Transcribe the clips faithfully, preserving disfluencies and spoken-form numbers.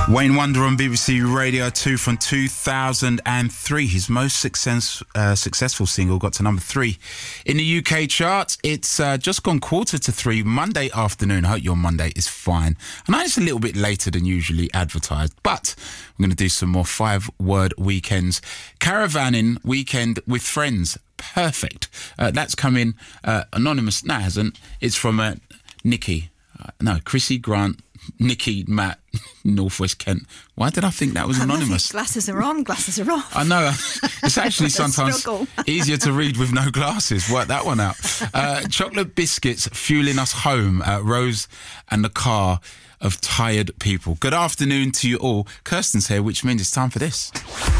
Wayne Wonder on B B C Radio two from two thousand three. His most success, uh, successful single got to number three in the U K charts. It's uh, just gone quarter to three Monday afternoon. I hope your Monday is fine. I know it's a little bit later than usually advertised, but we're going to do some more five-word weekends. Caravanning weekend with friends. Perfect. Uh, that's coming uh, anonymous. No, it hasn't. It's from uh, Nikki. Uh, no, Chrissy Grant. Nikki, Matt, Northwest Kent. Why did I think that was anonymous? Glasses are on, glasses are off. I know. It's actually sometimes struggle. easier to read with no glasses. Work that one out. Uh, chocolate biscuits fueling us home. Uh, Rose and the car of tired people. Good afternoon to you all. Kirsten's here, which means it's time for this.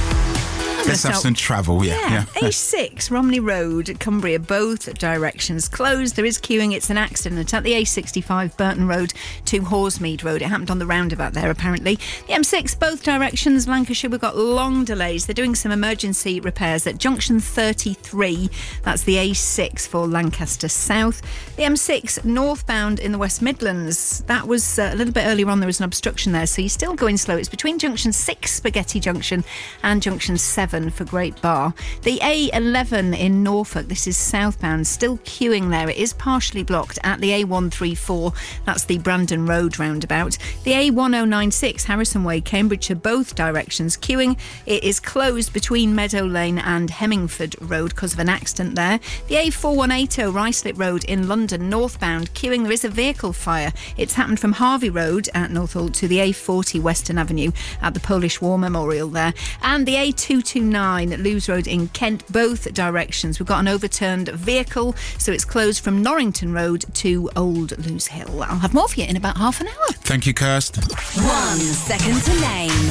Let's have some travel, yeah. Yeah, yeah. A six, Romney Road, Cumbria, both directions closed. There is queuing. It's an accident at the A sixty-five, Burton Road to Horsmeade Road. It happened on the roundabout there, apparently. The M six, both directions, Lancashire, we've got long delays. They're doing some emergency repairs at junction thirty-three. That's the A six for Lancaster South. The M six, northbound in the West Midlands. That was uh, a little bit earlier on. There was an obstruction there, so you're still going slow. It's between junction six, Spaghetti Junction, and junction seven for Great Bar. The A eleven in Norfolk, this is southbound, still queuing there. It is partially blocked at the A one thirty-four, that's the Brandon Road roundabout. The A ten ninety-six, Harrison Way, Cambridgeshire, both directions queuing. It is closed between Meadow Lane and Hemmingford Road because of an accident there. The A forty-one eighty, Ruislip Road in London, northbound, queuing. There is a vehicle fire. It's happened from Harvey Road at Northolt to the A forty Western Avenue at the Polish War Memorial there. And the A two twenty-nine at Lewes Road in Kent, both directions. We've got an overturned vehicle, so it's closed from Norrington Road to Old Lewes Hill. I'll have more for you in about half an hour. Thank you, Kirsten. One second to name.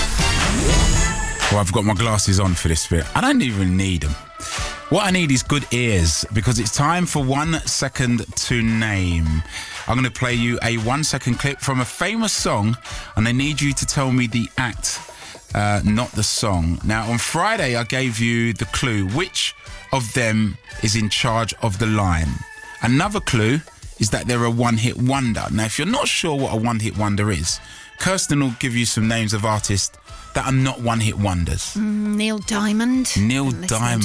Well, I've got my glasses on for this bit. I don't even need them. What I need is good ears, because it's time for one second to name. I'm going to play you a one second clip from a famous song, and I need you to tell me the act, uh, not the song. Now, on Friday, I gave you the clue. Which of them is in charge of the line? Another clue is that they're a one-hit wonder. Now, if you're not sure what a one-hit wonder is, Kirsten will give you some names of artists that are not one-hit wonders. Mm, Neil Diamond. Neil Been listening Diamond.